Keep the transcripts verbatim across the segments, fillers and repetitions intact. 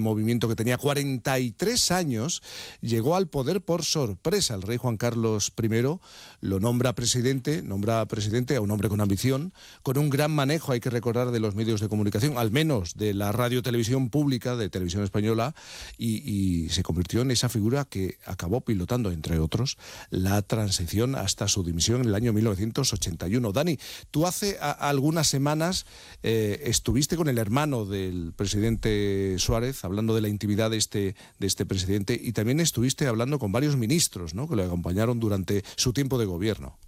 movimiento que tenía cuarenta y tres años, llegó al poder por sorpresa. El rey Juan Carlos primero lo nombra presidente, nombra presidente a un hombre con ambición, con un gran manejo, hay que recordar, de los medios de comunicación, al menos de la radio-televisión pública, de Televisión Española, y, y se convirtió en esa figura que acabó pilotando, entre otros, la transición hasta su dimisión en el año mil novecientos ochenta y uno. Dani, tú hace a, algunas semanas eh, estuviste con el hermano del presidente Suárez, hablando de la intimidad de este, de este presidente, y también estuviste hablando con varios ministros, ¿no?, que le acompañaron durante su tiempo de gobierno.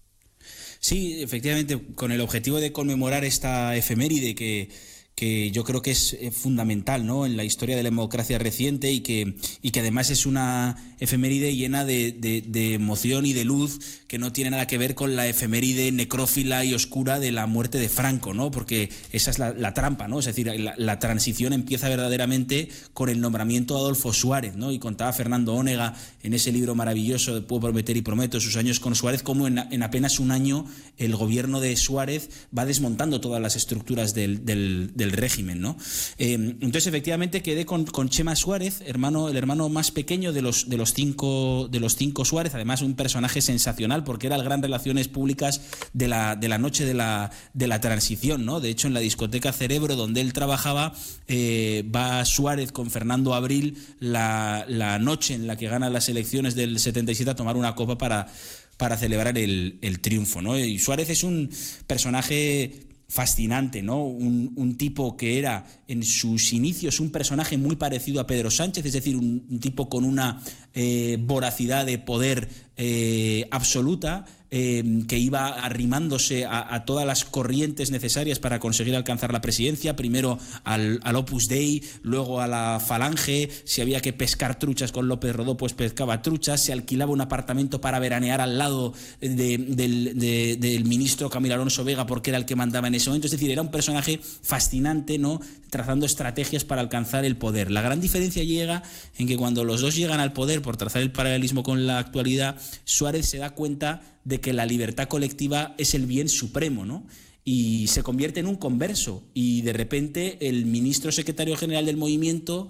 Sí, efectivamente, con el objetivo de conmemorar esta efeméride que... que yo creo que es fundamental, ¿no?, en la historia de la democracia reciente, y que, y que además es una efeméride llena de, de, de emoción y de luz, que no tiene nada que ver con la efeméride necrófila y oscura de la muerte de Franco, ¿no?, porque esa es la, la trampa, ¿no? Es decir, la, la transición empieza verdaderamente con el nombramiento de Adolfo Suárez, ¿no? Y contaba Fernando Onega en ese libro maravilloso de Puedo prometer y prometo, sus años con Suárez, cómo en, en apenas un año el gobierno de Suárez va desmontando todas las estructuras del, del, del régimen, ¿no? Eh, entonces, efectivamente, quedé con, con Chema Suárez, hermano, el hermano más pequeño de los, de los cinco de los cinco Suárez, además un personaje sensacional, porque era el gran relaciones públicas de la, de la noche de la, de la transición, ¿no? De hecho, en la discoteca Cerebro, donde él trabajaba, eh, va Suárez con Fernando Abril la, la noche en la que gana las elecciones del setenta y siete a tomar una copa para, para celebrar el, el triunfo, ¿no? Y Suárez es un personaje fascinante, ¿no? Un, un tipo que era en sus inicios un personaje muy parecido a Pedro Sánchez, es decir, un, un tipo con una eh, voracidad de poder eh, absoluta, eh, que iba arrimándose a, a todas las corrientes necesarias para conseguir alcanzar la presidencia, primero al, al Opus Dei, luego a la Falange. Si había que pescar truchas con López Rodó, pues pescaba truchas, se alquilaba un apartamento para veranear al lado de, del, de, del ministro Camilo Alonso Vega, porque era el que mandaba en ese momento. Es decir, era un personaje fascinante, ¿no?, trazando estrategias para alcanzar el poder. La gran diferencia llega en que cuando los dos llegan al poder, por trazar el paralelismo con la actualidad, Suárez se da cuenta de que la libertad colectiva es el bien supremo, ¿no? Y se convierte en un converso, y de repente el ministro secretario general del movimiento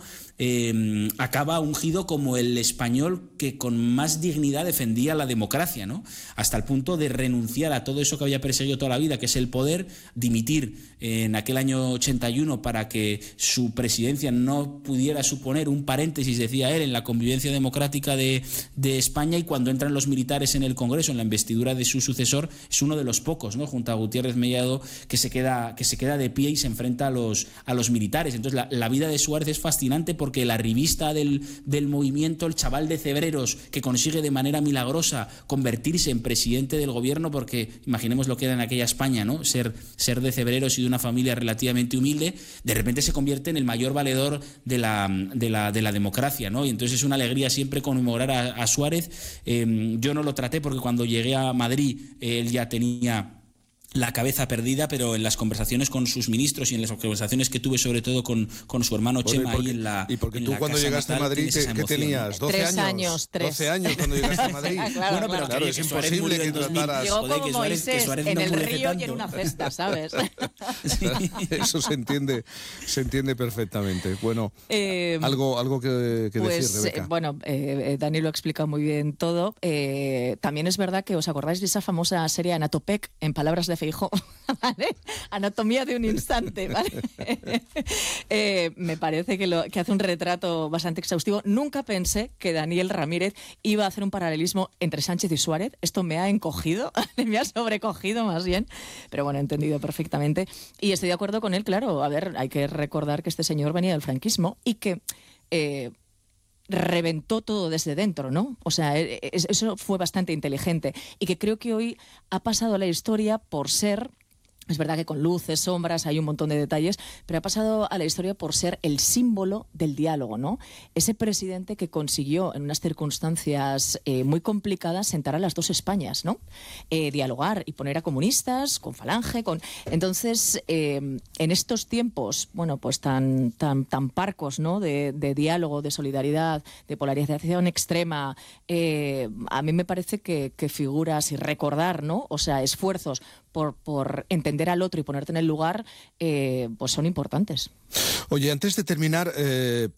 eh, acaba ungido como el español que con más dignidad defendía la democracia, ¿no? Hasta el punto de renunciar a todo eso que había perseguido toda la vida, que es el poder, dimitir en aquel año ochenta y uno para que su presidencia no pudiera suponer un paréntesis, decía él, en la convivencia democrática de, de España. Y cuando entran los militares en el Congreso, en la investidura de su sucesor, es uno de los pocos, ¿no?, junto a Gutiérrez Mellado, que se queda que se queda de pie y se enfrenta a los a los militares. Entonces la, la vida de Suárez es fascinante, porque la revista del, del movimiento, el chaval de Cebreros, que consigue de manera milagrosa convertirse en presidente del gobierno, porque imaginemos lo que era en aquella España, ¿no?, ser, ser de Cebreros y de una familia relativamente humilde, de repente se convierte en el mayor valedor de la, de la, de la democracia, ¿no? Y entonces es una alegría siempre conmemorar a, a Suárez. Eh, yo no lo traté porque cuando llegué a Madrid él ya tenía la cabeza perdida, pero en las conversaciones con sus ministros y en las conversaciones que tuve sobre todo con, con su hermano bueno, Chema ahí en la Y porque en tú la cuando llegaste natal, a Madrid, ¿qué, ¿qué tenías? ¿doce tres años? años, tres. doce años cuando llegaste a Madrid. Ah, claro, bueno, pero claro, es que imposible que trataras... Llegó Joder, como que Suárez, Moisés que Suárez en no el endurece río tanto. y en una cesta, ¿sabes? Sí. Eso se entiende, se entiende perfectamente. Bueno, eh, algo, algo que, que pues, decir, Rebeca. Eh, bueno, eh, Dani lo ha explicado muy bien todo. Eh, también es verdad que os acordáis de esa famosa serie Anatopec, en palabras de Feijóo, ¿vale? Anatomía de un instante, ¿vale? eh, me parece que, lo, que hace un retrato bastante exhaustivo. Nunca pensé que Daniel Ramírez iba a hacer un paralelismo entre Sánchez y Suárez. Esto me ha encogido, me ha sobrecogido más bien, pero bueno, he entendido perfectamente. Y estoy de acuerdo con él, claro. A ver, hay que recordar que este señor venía del franquismo y que... Eh, reventó todo desde dentro, ¿no? O sea, eso fue bastante inteligente y que creo que hoy ha pasado a la historia por ser... Es verdad que con luces, sombras, hay un montón de detalles, pero ha pasado a la historia por ser el símbolo del diálogo, ¿no? Ese presidente que consiguió, en unas circunstancias eh, muy complicadas, sentar a las dos Españas, ¿no? Eh, dialogar y poner a comunistas, con Falange, con... Entonces, eh, en estos tiempos, bueno, pues tan, tan, tan parcos, ¿no? De, de diálogo, de solidaridad, de polarización extrema, eh, a mí me parece que, que figuras y recordar, ¿no? O sea, esfuerzos por, por entender al otro y ponerte en el lugar, eh, pues son importantes. Oye, antes de terminar... Eh...